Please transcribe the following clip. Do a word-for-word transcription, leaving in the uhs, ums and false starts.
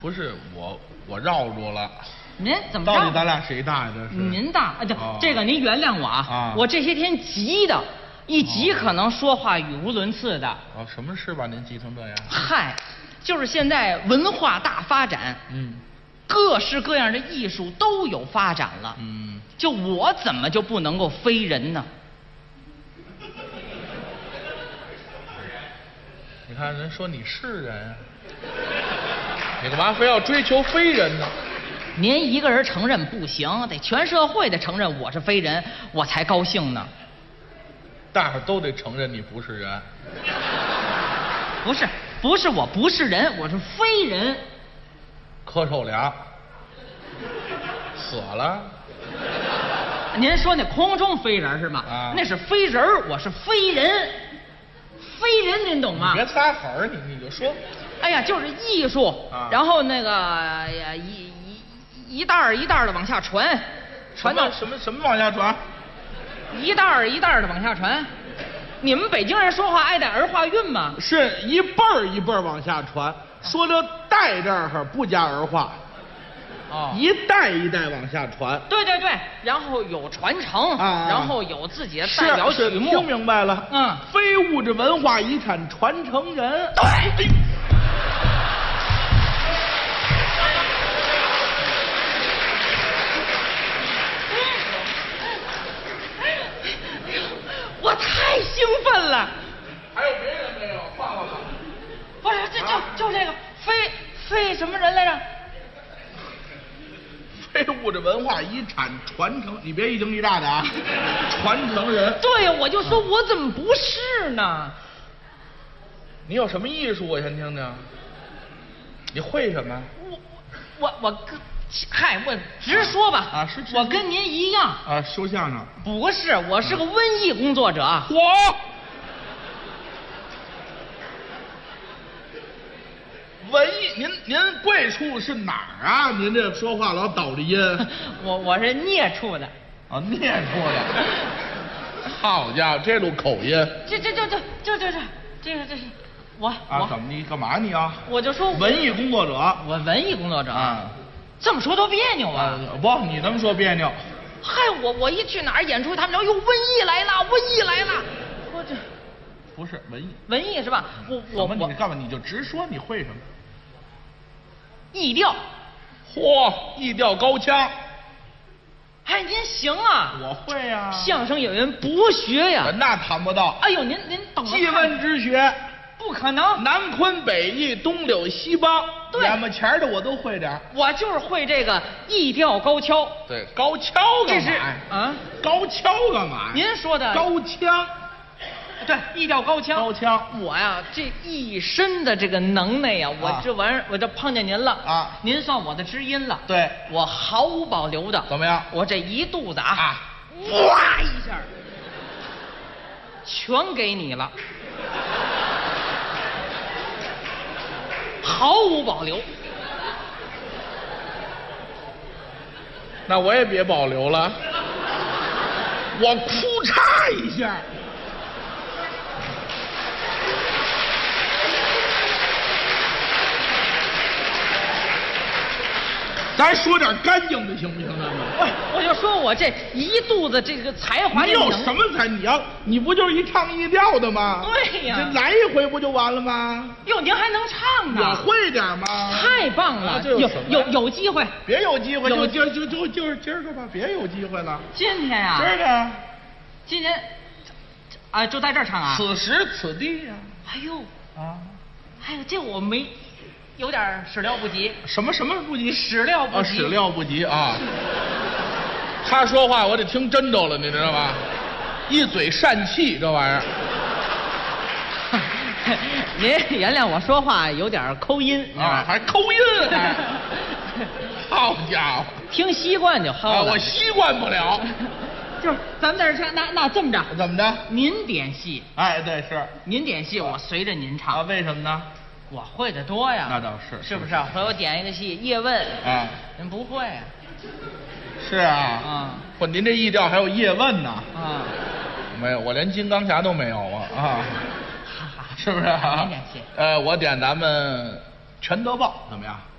不是我，我绕住了。 您怎么着？ 到底咱俩谁大呀？这是您大，这、哦、这个您原谅我啊！ 啊我这些天急的，一急可能说话语无伦次的。 哦，什么事把您急成这样？ 嗨，就是现在文化大发展， 嗯， 各式各样的艺术都有发展了。 嗯， 就我怎么就不能够飞人呢？ 你看人说你是人啊，你干嘛非要追求非人呢？ 您一个人承认不行，得全社会得承认我是非人，我才高兴呢。 大伙都得承认你不是人。 不是，不是我不是人，我是非人。 磕手俩，死了。 您说那空中飞人是吗？ 啊， 那是飞人，我是非人。非人您懂吗？ 你别撒狠儿，你你就说。 哎呀，就是艺术，啊、然后那个呀一一一袋儿一袋儿的往下传，传到什么什么往下传？ 一袋儿一袋儿的往下传。你们北京人说话爱带儿化韵吗？ 是一辈儿一辈儿往下传，说这代这儿不加儿化， 哦， 一代一代往下传。 对对对，然后有传承， 啊， 然后有自己的代表曲目。 听明白了？ 嗯， 非物质文化遗产传承人。 对。我太兴奋了！ 还有别人没有？放了吧。 不是，这就、啊、就这个非非什么人来着？ 非物质文化遗产传承，你别一惊一乍的啊！传承人。 对呀，我就说我怎么不是呢？ 你有什么艺术？我先听听。你会什么？ 我我我跟。嗨，我直说吧， 啊，是我跟您一样啊，说相声。 不是，我是个文艺工作者。 我文艺，您您贵处是哪儿啊？您这说话老倒着音。 我我是聂处的。 啊，聂处的。好家伙，这路口音。 这这这这这这这这个这是我啊？怎么你干嘛你啊？ 我就说文艺工作者。 我文艺工作者啊。 这么说多别扭啊！ 呃、不，你这么说别扭。 嗨，我我一去哪儿演出，他们聊哟，文艺来了，文艺来了。我这不是文艺， 文艺是吧？我我我你干嘛？你就直说你会什么？ 艺调。 嚯，艺调高腔。 哎，您行啊！ 我会啊。 相声演员博学呀。 那谈不到。 哎呦，您您懂得。 技问之学。 不可能， 南昆北弋，东柳西梆， 对， 眼巴前的我都会点。 我就是会这个艺调高跷。 对，高跷干嘛？ 啊， 高跷干嘛？ 您说的高腔。 对，艺调高腔。 高腔。 我呀，这一身的这个能耐呀，我啊、 这玩意儿我就碰见您了啊！ 您算我的知音了。 对， 我毫无保留的。 怎么样？ 我这一肚子啊， 啊哇一下，全给你了。毫无保留。 那我也别保留了，我哭嚓一下。咱说点干净的行不行啊？ 喂，我就说我这一肚子这个才华。 你有什么才？你要你不就是一唱一调的吗？ 对呀， 这来一回不就完了吗？ 哟，您还能唱呢？ 我会点吗？ 太棒了！ 啊、 有有有机会， 别有机会，就就就就就是今儿个吧，别有机会了。 今天呀、啊， 今儿个， 今天啊，就在这儿唱啊。 此时此地呀、 啊。哎呦啊， 哎呦，这我没。有点始料不及。 什么什么不及？ 始料不及。 啊，始料不及啊！他说话我得听真着了，你知道吧？一嘴疝气，这玩意儿。 您原谅我说话有点抠音啊，还抠音还。好家伙！ 听习惯就好了、 啊。我习惯不了。 就是咱们在这唱，那那这么着， 怎么着？ 您点戏。 哎，对，是您点戏，我随着您唱。 啊，为什么呢？ 我会的多呀， 那倒是， 是不是？回我点一个戏，叶问啊， 您不会啊？ 是啊，啊，不，您这艺调还有叶问呢？ 啊， 没有，我连金刚侠都没有啊啊，是不是啊？ 您点戏， 呃，我点咱们全德报怎么样？